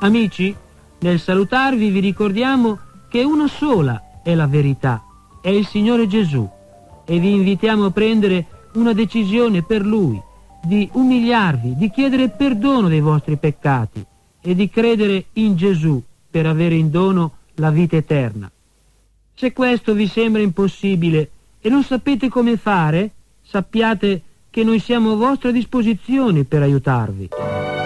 Amici, nel salutarvi vi ricordiamo che una sola è la verità, è il Signore Gesù, e vi invitiamo a prendere una decisione per Lui, di umiliarvi, di chiedere perdono dei vostri peccati e di credere in Gesù per avere in dono la vita eterna. Se questo vi sembra impossibile e non sapete come fare, sappiate che noi siamo a vostra disposizione per aiutarvi.